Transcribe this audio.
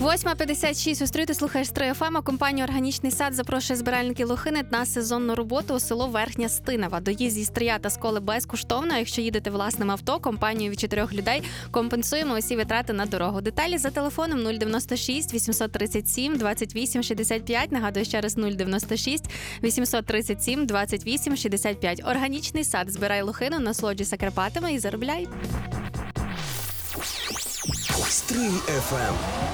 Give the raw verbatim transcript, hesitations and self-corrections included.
восьма п'ятдесят шість у Стрий, ти слухаєш Стрий еф ем, а компанія «Органічний сад» запрошує збиральників лохини на сезонну роботу у село Верхня Стинева. Доїзд зі Стрия та Сколи безкоштовно. Якщо їдете власним авто, компанію від чотирьох людей компенсуємо усі витрати на дорогу. Деталі за телефоном нуль дев'яносто шість вісімсот тридцять сім двадцять вісім шістдесят п'ять. Нагадую ще раз нуль дев'яносто шість вісімсот тридцять сім двадцять вісім шістдесят п'ять. «Органічний сад». Збирай лохину, насолоджуйся Карпатами і заробляй. Стрий еф ем.